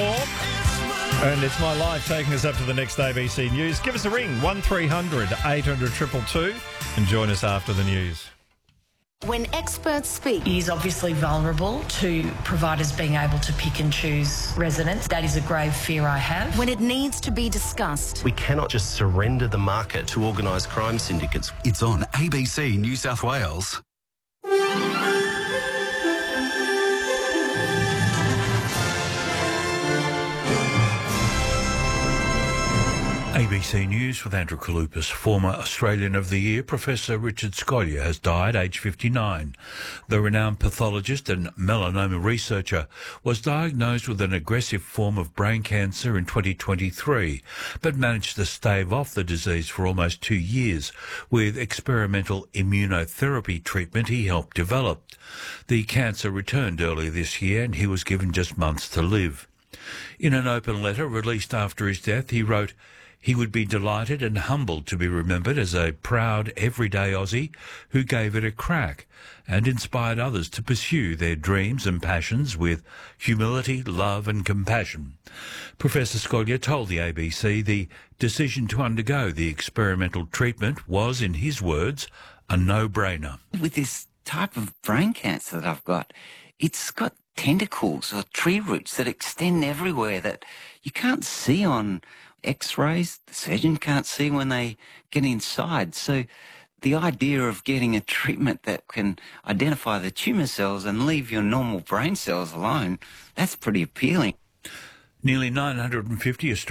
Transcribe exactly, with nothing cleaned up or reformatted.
Talk. And it's my life taking us up to the next A B C News. Give us a ring, one three hundred eight hundred two two two, and join us after the news. When experts speak, He is obviously vulnerable to providers being able to pick and choose residents. That is a grave fear I have. when it needs to be discussed, We cannot just surrender the market to organised crime syndicates. It's on A B C New South Wales. A B C News with Andrew Kalupas. Former Australian of the Year, Professor Richard Scolia, has died aged fifty-nine. The renowned pathologist and melanoma researcher was diagnosed with an aggressive form of brain cancer in twenty twenty-three, but managed to stave off the disease for almost two years with experimental immunotherapy treatment he helped develop. The cancer returned earlier this year and he was given just months to live. In an open letter released after his death, he wrote, he would be delighted and humbled to be remembered as a proud, everyday Aussie who gave it a crack and inspired others to pursue their dreams and passions with humility, love and compassion. Professor Scolia told the A B C the decision to undergo the experimental treatment was, in his words, a no-brainer. With this type of brain cancer that I've got, it's got tentacles or tree roots that extend everywhere that you can't see on X-rays. The surgeon can't see when they get inside. So the idea of getting a treatment that can identify the tumour cells and leave your normal brain cells alone, that's pretty appealing. Nearly nine hundred fifty